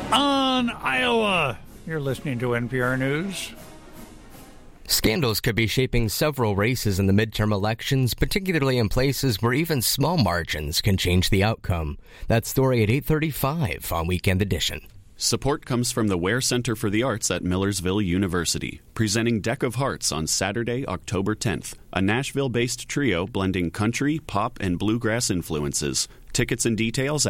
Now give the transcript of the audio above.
on Iowa. You're listening to NPR News. Scandals could be shaping several races in the midterm elections, particularly in places where even small margins can change the outcome. That story at 8:35 on Weekend Edition. Support comes from the Ware Center for the Arts at Millersville University, presenting Deck of Hearts on Saturday, October 10th, a Nashville-based trio blending country, pop, and bluegrass influences. Tickets and details